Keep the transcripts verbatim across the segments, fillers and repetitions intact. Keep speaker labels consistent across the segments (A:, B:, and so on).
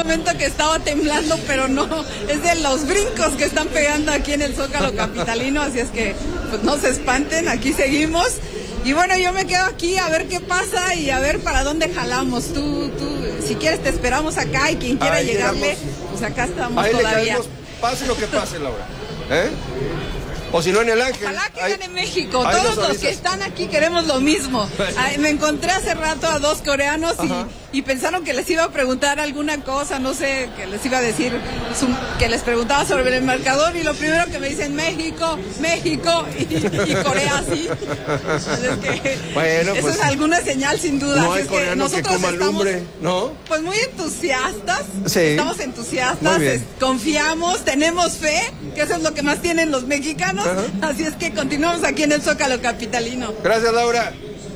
A: momento que estaba temblando, pero no, es de los brincos que están pegando aquí en el Zócalo capitalino, así es que pues no se espanten, aquí seguimos. Y bueno, yo me quedo aquí a ver qué pasa y a ver para dónde jalamos. Tú, tú, si quieres te esperamos acá y quien quiera ahí llegarle, llegamos. Pues acá estamos. Ahí todavía. Le caemos,
B: pase lo que pase, Laura. ¿Eh? O si no en el Ángel.
A: Ojalá que gane México. Todos los que están aquí queremos lo mismo. Ay, me encontré hace rato a dos coreanos y, y pensaron que les iba a preguntar alguna cosa, no sé, que les iba a decir, su, que les preguntaba sobre el marcador y lo primero que me dicen México, México y, y Corea así. Es que bueno, eso pues, es alguna señal sin duda.
B: No hay
A: es
B: coreano
A: que nosotros
B: que coma
A: estamos,
B: lumbre, ¿no?
A: Pues muy entusiastas.
B: Sí.
A: Estamos entusiastas, es, confiamos, tenemos fe, que eso es lo que más tienen los mexicanos. Ajá. Así es que continuamos aquí en el Zócalo capitalino.
B: Gracias, Laura.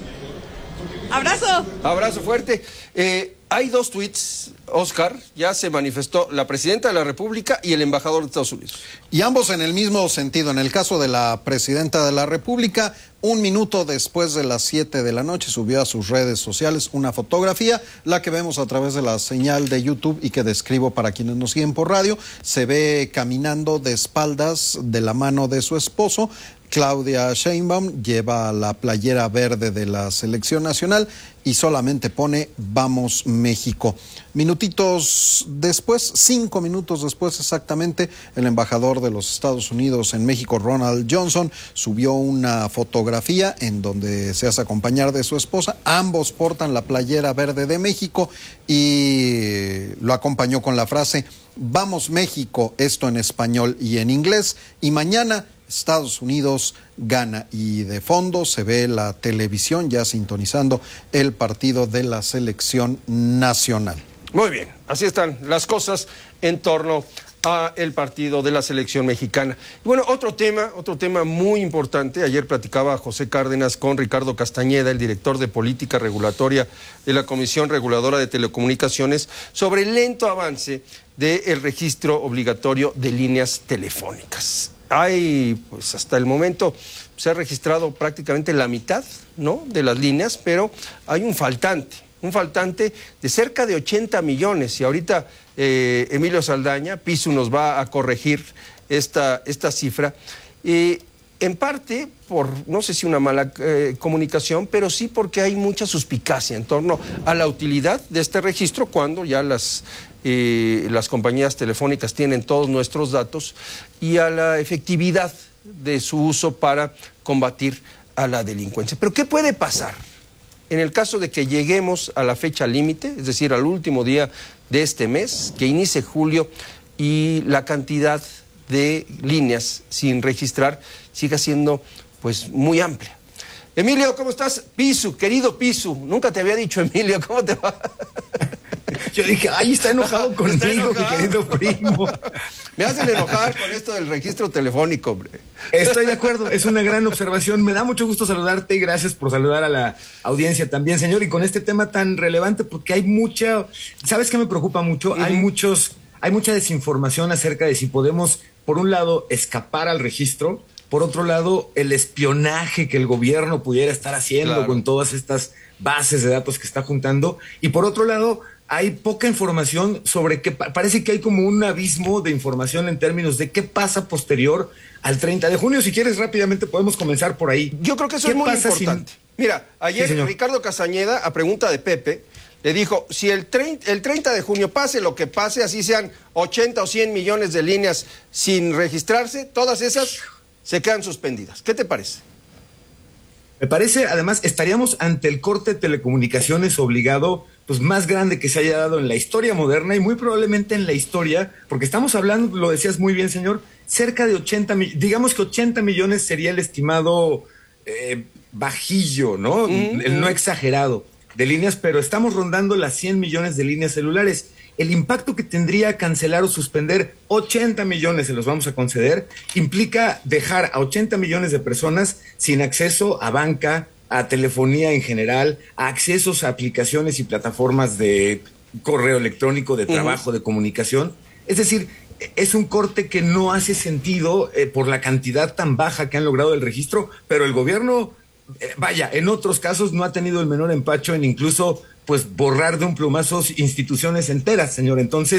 A: Abrazo.
B: Abrazo fuerte. Eh, hay dos tweets, Oscar, ya se manifestó la presidenta de la República y el embajador de Estados Unidos.
C: Y ambos en el mismo sentido. En el caso de la presidenta de la República, un minuto después de las siete de la noche subió a sus redes sociales una fotografía, la que vemos a través de la señal de YouTube y que describo para quienes nos siguen por radio. Se ve caminando de espaldas de la mano de su esposo. Claudia Sheinbaum lleva la playera verde de la selección nacional y solamente pone Vamos México. Minutitos después, cinco minutos después exactamente, el embajador de los Estados Unidos en México, Ronald Johnson, subió una fotografía en donde se hace acompañar de su esposa. Ambos portan la playera verde de México y lo acompañó con la frase Vamos México, esto en español y en inglés, y mañana Estados Unidos gana. Y de fondo se ve la televisión ya sintonizando el partido de la selección nacional.
B: Muy bien, así están las cosas en torno a el partido de la selección mexicana. Y bueno, otro tema, otro tema muy importante. Ayer platicaba José Cárdenas con Ricardo Castañeda, el director de política regulatoria de la Comisión Reguladora de Telecomunicaciones, sobre el lento avance del registro obligatorio de líneas telefónicas. Hay, pues hasta el momento se ha registrado prácticamente la mitad, ¿no?, de las líneas, pero hay un faltante, un faltante de cerca de ochenta millones. Y ahorita eh, Emilio Saldaña, Pisu, nos va a corregir esta, esta cifra. Eh, en parte por, no sé si una mala eh, comunicación, pero sí porque hay mucha suspicacia en torno a la utilidad de este registro cuando ya las... Eh, las compañías telefónicas tienen todos nuestros datos, y a la efectividad de su uso para combatir a la delincuencia. Pero ¿qué puede pasar en el caso de que lleguemos a la fecha límite, es decir, al último día de este mes, que inicie julio, y la cantidad de líneas sin registrar siga siendo pues muy amplia? Emilio, ¿cómo estás? Pisu, querido Pisu, nunca te había dicho Emilio, ¿cómo te va?
D: Yo dije, ay, está enojado conmigo,
B: está enojado.
D: Mi querido primo.
B: Me hacen enojar con esto del registro telefónico, hombre.
D: Estoy de acuerdo, es una gran observación. Me da mucho gusto saludarte y gracias por saludar a la audiencia también, señor. Y con este tema tan relevante, porque hay mucha... ¿Sabes qué me preocupa mucho? Uh-huh. Hay muchos, hay mucha desinformación acerca de si podemos, por un lado, escapar al registro, por otro lado, el espionaje que el gobierno pudiera estar haciendo claro. con todas estas bases de datos que está juntando, y por otro lado... hay poca información sobre qué, parece que hay como un abismo de información en términos de qué pasa posterior al treinta de junio. Si quieres, rápidamente podemos comenzar por ahí.
B: Yo creo que eso es muy importante. Si... Mira, ayer sí, Ricardo Castañeda, a pregunta de Pepe, le dijo, si el treinta, el treinta de junio pase lo que pase, así sean ochenta o cien millones de líneas sin registrarse, todas esas se quedan suspendidas. ¿Qué te parece?
D: Me parece, además, estaríamos ante el corte de telecomunicaciones obligado, pues más grande que se haya dado en la historia moderna y muy probablemente en la historia, porque estamos hablando, lo decías muy bien, señor, cerca de ochenta, digamos que ochenta millones sería el estimado eh, bajillo, ¿no? Mm-hmm. El no exagerado de líneas, pero estamos rondando las cien millones de líneas celulares. El impacto que tendría cancelar o suspender ochenta millones, se los vamos a conceder, implica dejar a ochenta millones de personas sin acceso a banca, a telefonía en general, a accesos a aplicaciones y plataformas de correo electrónico, de trabajo, uh-huh. de comunicación. Es decir, es un corte que no hace sentido eh, por la cantidad tan baja que han logrado el registro, pero el gobierno, eh, vaya, en otros casos no ha tenido el menor empacho en incluso pues borrar de un plumazo instituciones enteras, señor. Entonces,